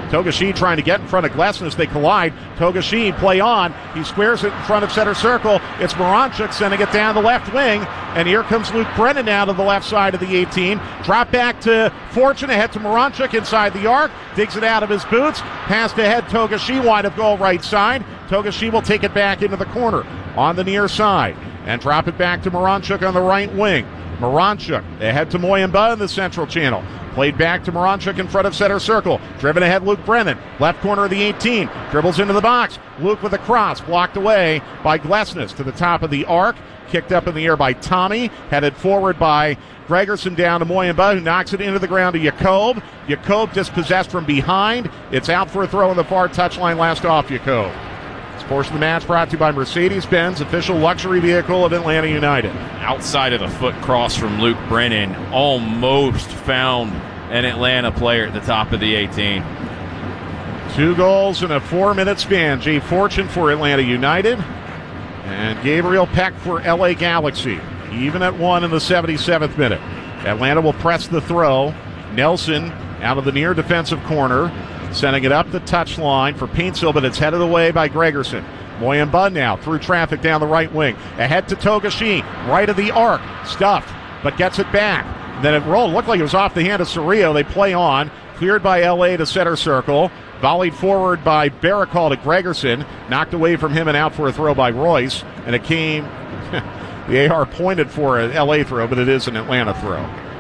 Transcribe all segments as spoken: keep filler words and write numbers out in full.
Togashi trying to get in front of Glesnes. They collide. Togashi, play on. He squares it in front of center circle. It's Moranchuk sending it down the left wing. And here comes Luke Brennan now to the left side of the eighteen. Drop back to Fortune, ahead to Moranchuk inside the arc. Digs it out of his boots. Pass to head Togashi, wide of goal right side. Togashi will take it back into the corner on the near side. And drop it back to Moranchuk on the right wing. Moranchuk ahead to Moyamba in the central channel. Played back to Moranchuk in front of center circle. Driven ahead Luke Brennan. Left corner of the eighteen. Dribbles into the box. Luke with a cross. Blocked away by Glesnes to the top of the arc. Kicked up in the air by Tommy. Headed forward by Gregerson down to Moyamba, who knocks it into the ground to Jacob. Jacob dispossessed from behind. It's out for a throw on the far touchline. Last off Jacob. This portion of the match brought to you by Mercedes-Benz, official luxury vehicle of Atlanta United. Outside of the foot cross from Luke Brennan, almost found an Atlanta player at the top of the eighteen. Two goals in a four-minute span. Jay Fortune for Atlanta United and Gabriel Peck for L A Galaxy. Even at one in the seventy-seventh minute. Atlanta will press the throw. Nelson out of the near defensive corner, sending it up the touchline for Paintsill, but it's headed away by Gregerson. Moyamba now through traffic down the right wing. Ahead to Togashi, right of the arc. Stuffed, but gets it back. Then it rolled. Looked like it was off the hand of Cerrillo. They play on. Cleared by L A to center circle. Volleyed forward by Barakal to Gregerson. Knocked away from him and out for a throw by Royce. And it came, the A R pointed for an L A throw, but it is an Atlanta throw.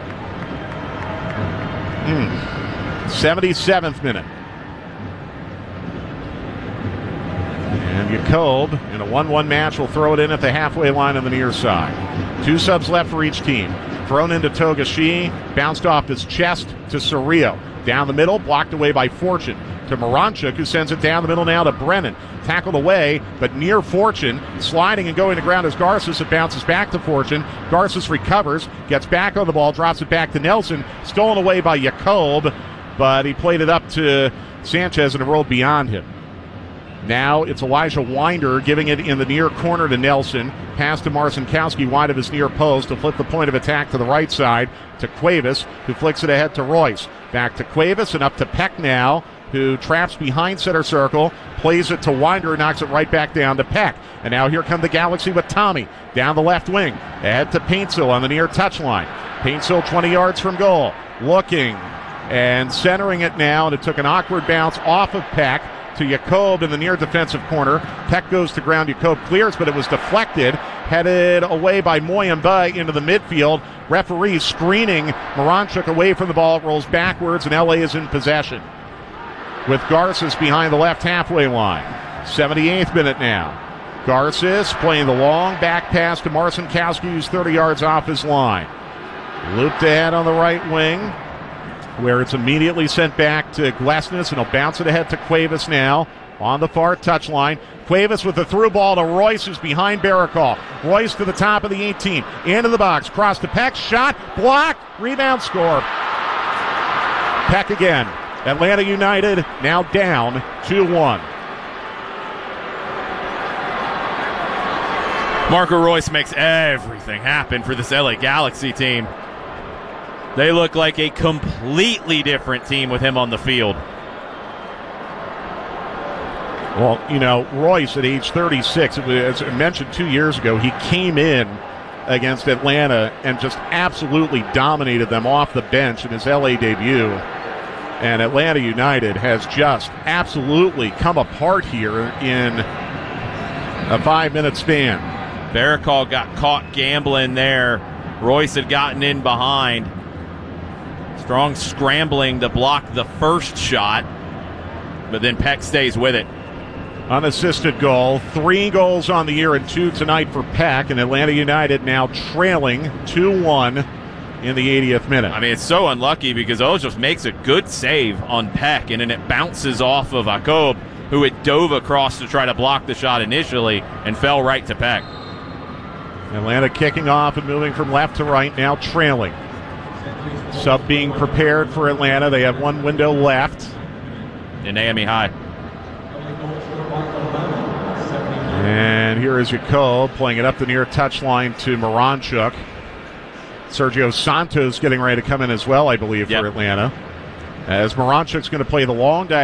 Hmm. seventy-seventh minute. And Jacob, in a one one match, will throw it in at the halfway line on the near side. Two subs left for each team. Thrown into Togashi, bounced off his chest to Cerrillo. Down the middle, blocked away by Fortune. To Moranchuk, who sends it down the middle now to Brennan. Tackled away, but near Fortune. Sliding and going to ground as Garces. It bounces back to Fortune. Garces recovers, gets back on the ball, drops it back to Nelson. Stolen away by Jacob, but he played it up to Sanchez and it rolled beyond him. Now it's Elijah Winder giving it in the near corner to Nelson. Pass to Marcinkowski wide of his near post to flip the point of attack to the right side to Cuevas, who flicks it ahead to Royce. Back to Cuevas and up to Peck now, who traps behind center circle, plays it to Winder and knocks it right back down to Peck. And now here come the Galaxy with Tommy down the left wing. Ahead to Paintsill on the near touchline. Paintsill twenty yards from goal. Looking and centering it now, and it took an awkward bounce off of Peck to Jacob in the near defensive corner. Peck goes to ground. Jacob clears, but it was deflected. Headed away by Moyamba into the midfield. Referee screening Moranchuk away from the ball. It rolls backwards, and L A is in possession with Garces behind the left halfway line. seventy-eighth minute now. Garces playing the long back pass to Marcinkowski, who's thirty yards off his line. Looped ahead on the right wing, where it's immediately sent back to Glesnes, and he'll bounce it ahead to Cuevas now on the far touchline. Cuevas with the through ball to Royce, who's behind Barakal. Royce to the top of the eighteen, into the box, cross to Peck, shot, block, rebound, score. Peck again. Atlanta United now down two one. Marco Royce makes everything happen for this L A Galaxy team. They look like a completely different team with him on the field. Well, you know, Royce at age thirty-six, as I mentioned two years ago, he came in against Atlanta and just absolutely dominated them off the bench in his L A debut. And Atlanta United has just absolutely come apart here in a five-minute span. Barakal got caught gambling there. Royce had gotten in behind. Strong scrambling to block the first shot, but then Peck stays with it. Unassisted goal. Three goals on the year and two tonight for Peck, and Atlanta United now trailing two one in the eightieth minute. I mean, it's so unlucky because Ojos makes a good save on Peck, and then it bounces off of Jacob, who had dove across to try to block the shot initially and fell right to Peck. Atlanta kicking off and moving from left to right, now trailing. Sub being prepared for Atlanta. They have one window left. In A M E High. And here is Jacob playing it up the near touchline to Moranchuk. Sergio Santos getting ready to come in as well, I believe, yep. for Atlanta. As Moranchuk's going to play the long diagonal.